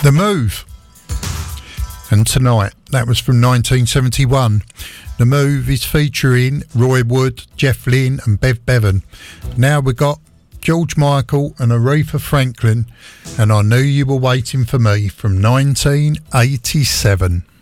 The Move. And Tonight, that was from 1971. The Move is featuring Roy Wood, Jeff Lynne and Bev Bevan. Now we've got George Michael and Aretha Franklin and I Knew You Were Waiting For Me from 1987.